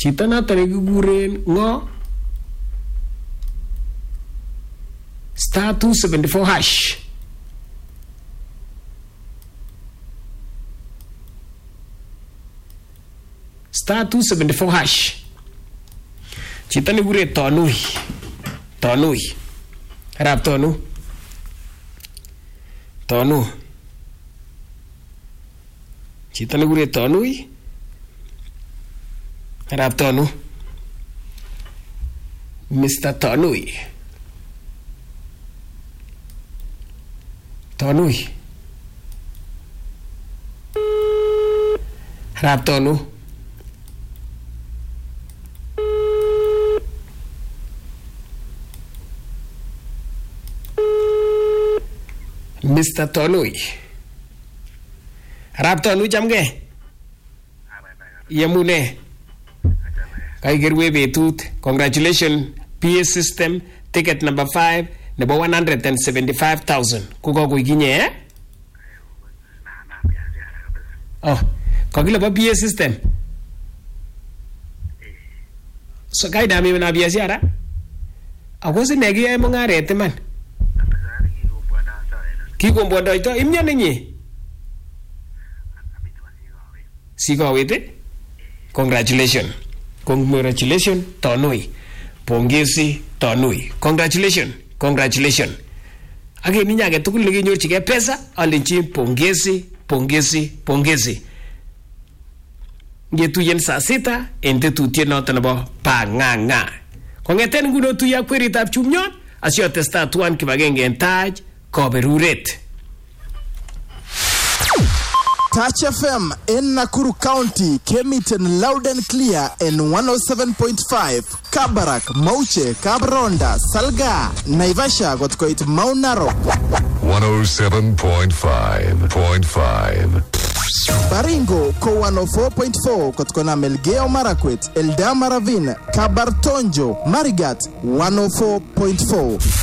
Chito noton nekikuren ngo star 274 hash. Star 274 hash. Chito nekikuren Tonui. Arap Tonu. Chito nekikuren Tonui. Arap Tonu. Mr. Tonui. Arap Tonu. Mr. Tonui. Arap Tonu chamge. Yamune. Kaigerwe betut. Congratulations. PS system ticket number 5 nebo 175,000. Kuko kuikinye eh? Oh, kakile ba PS system. So kaida mimi na biashara. Akosi negiye mungaret man. Kikombwanda ito imnyane nyi. Sikawete. Congratulations Tonui. Pongezi Tonui. Congratulations. Age ninya age tugul nekinyorchige pesa alenchi pongezi. Ngetuyen saa 6 en tetutiet noton nebo Panganga. Kongeten nguno tuya kweritab chumnyon asiyotesta tuan kibagenge en Taj Koberuret. Touch FM in Nakuru County came it in loud and clear in 107.5. Kabarak, Mauche, Kabronda, Salga, Naivasha got quite Mount Narok. 107.5. Baringo ko 104.4 kotkona Melgeo Marakwet, Eldama Ravine, Kabartonjo, Marigat 104.4.